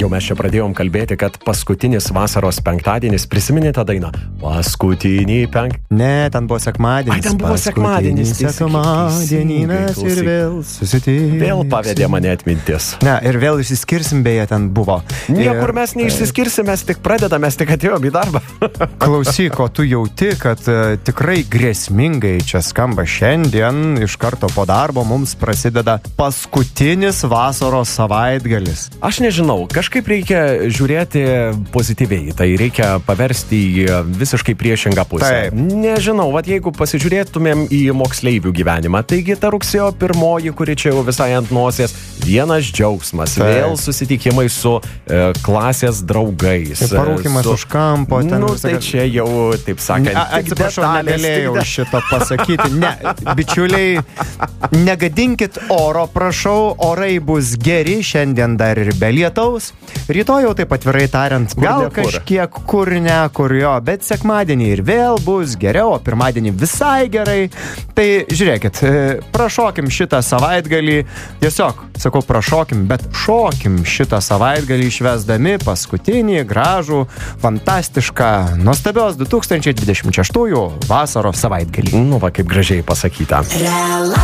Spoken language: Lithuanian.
Jau mes čia pradėjom kalbėti, kad paskutinis vasaros penktadienis, prisiminė tą dainą? Paskutinį Ne, ten buvo sekmadienis. Ai, ten buvo sekmadienis. Sekmadienį mes ir vėl susitiksim. Vėl pavedė mane atmintis. Ne, ir vėl išsiskirsim, beje, ten buvo. Niekur mes neišsiskirsim, mes tik pradedame, mes tik atėjom į darbą. Klausyk, o tu jauti, kad tikrai grėsmingai čia skamba šiandien, iš karto po darbo mums prasideda paskutinis vasaros savaitgalis. Aš nežinau, kažkaip reikia žiūrėti pozityviai, tai reikia paversti į visiškai priešingą pusę. Taip. Nežinau, vat jeigu pasižiūrėtumėm į moksleivių gyvenimą, taigi ta rugsėjo 1, kuri čia jau visai ant nosies, vienas džiaugsmas, Taip. vėl susitikimai su klasės draugais. Parūkimas už kampo. Tai čia jau, taip sakant, atsiprašau, negalėjau šito pasakyti. Ne, bičiuliai, negadinkit oro, prašau, orai bus geri, šiandien dar ir be lietaus. Rytoj jau taip atvirai tariant, gal kažkiek kur ne, kur jo, bet sekmadienį ir vėl bus geriau, o pirmadienį visai gerai. Tai žiūrėkit, prašokim šitą savaitgalį, tiesiog, sakau, prašokim, bet šokim šitą savaitgalį išvesdami paskutinį gražų, fantastišką, nuostabios 2026 vasaros savaitgalį. Nu va, kaip gražiai pasakyta.